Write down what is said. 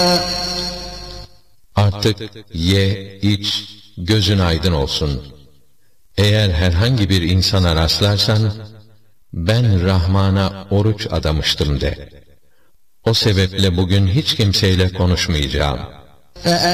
Artık ye, iç, gözün aydın olsun. Eğer herhangi bir insana rastlarsan, ben Rahman'a oruç adamıştım de. O sebeple bugün hiç kimseyle konuşmayacağım.